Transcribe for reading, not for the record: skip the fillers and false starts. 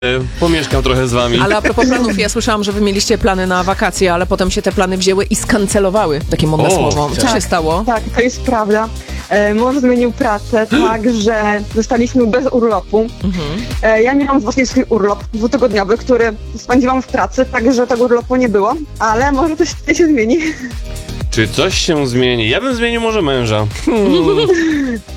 pomieszkam trochę z wami. Ale a propos planów, ja słyszałam, że wy mieliście plany na wakacje, ale potem się te plany wzięły i skancelowały. Takie modne słowo. Co się stało? Tak, to jest prawda. Mąż zmienił pracę tak, że zostaliśmy bez urlopu. Ja miałam właśnie swój urlop dwutygodniowy, który spędziłam w pracy, także tego urlopu nie było, ale może coś tutaj się zmieni. Czy coś się zmieni? Ja bym zmienił może męża.